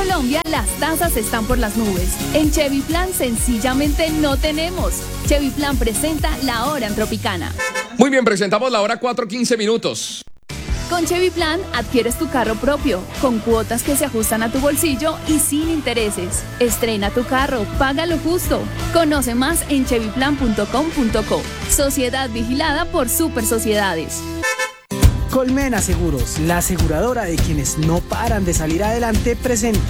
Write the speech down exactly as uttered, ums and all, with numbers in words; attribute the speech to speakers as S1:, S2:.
S1: Colombia las tasas están por las nubes. En Chevy Plan sencillamente no tenemos. Chevy Plan presenta La Hora en Tropicana.
S2: Muy bien, presentamos la hora cuatro quince minutos.
S1: Con Chevy Plan adquieres tu carro propio, con cuotas que se ajustan a tu bolsillo y sin intereses. Estrena tu carro, paga lo justo. Conoce más en chevy plan punto com punto co. Sociedad vigilada por Super Sociedades.
S3: Colmena Seguros, la aseguradora de quienes no paran de salir adelante, presenta